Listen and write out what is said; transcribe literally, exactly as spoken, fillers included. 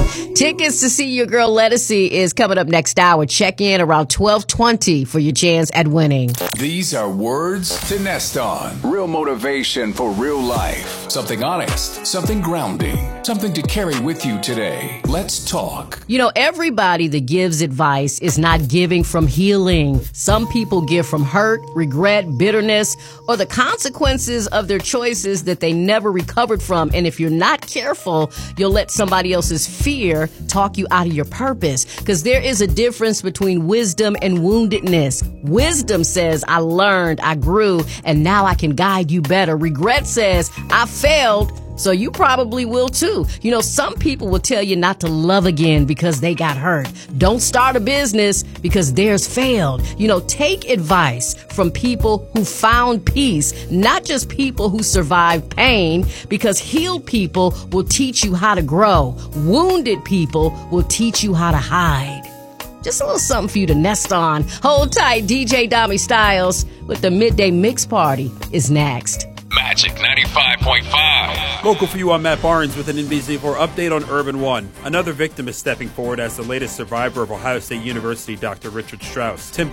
Tickets to see your girl Lettucey is coming up next hour. Check in around twelve twenty for your chance at winning. These are words to nest on. Real motivation for real life. Something honest, something grounding, something to carry with you today. Let's talk. You know, everybody that gives advice is not giving from healing. Some people give from hurt, regret, bitterness, or the consequences of their choices that they never recovered from. And if you're not careful, you'll let somebody else's fear talk you out of your purpose. Because there is a difference between wisdom and woundedness. Wisdom says, I learned, I grew, and now I can guide you better. Regret says, I failed, so you probably will too. You know, some people will tell you not to love again because they got hurt. Don't start a business because theirs failed. You know, take advice from people who found peace, not just people who survived pain, because healed people will teach you how to grow. Wounded people will teach you how to hide. Just a little something for you to nest on. Hold tight. D J Dommy Styles with the Midday Mix Party is next. Magic ninety-five point five. Local for you, I'm Matt Barnes with an N B C four update on Urban One. Another victim is stepping forward as the latest survivor of Ohio State University, Doctor Richard Strauss. Tim